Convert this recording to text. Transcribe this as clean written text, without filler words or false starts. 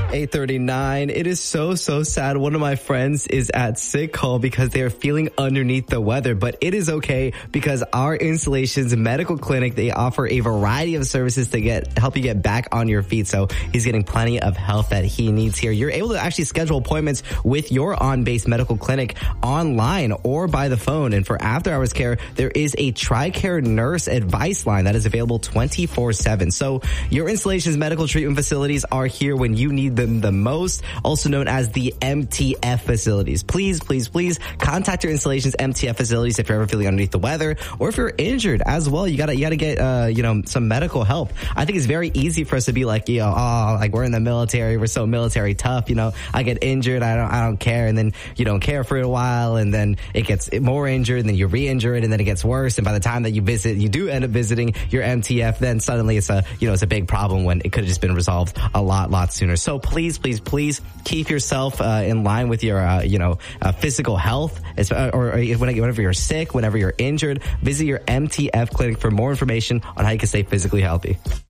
8:39. It is so sad. One of my friends is at sick call because they are feeling underneath the weather, but it is okay because our Installations Medical Clinic, they offer a variety of services to help you get back on your feet. So he's getting plenty of help that he needs here. You're able to actually schedule appointments with your on-base medical clinic online or by the phone. And for after-hours care, there is a TRICARE nurse advice line that is available 24/7. So your Installations Medical Treatment Facilities are here when you need them the most, also known as the MTF facilities. Please contact your Installations MTF facilities if you're ever feeling underneath the weather or if you're injured as well. You gotta get some medical help. I think it's very easy for us to be like, like we're in the military, we're so military tough, I get injured, I don't care, and then you don't care for a while, and then it gets more injured, and then you're re-injured, and then it gets worse, and by the time that you do end up visiting your MTF, then suddenly it's a big problem when it could have just been resolved a lot sooner. So please keep yourself in line with your physical health, or whenever you're sick, whenever you're injured. Visit your MTF clinic for more information on how you can stay physically healthy.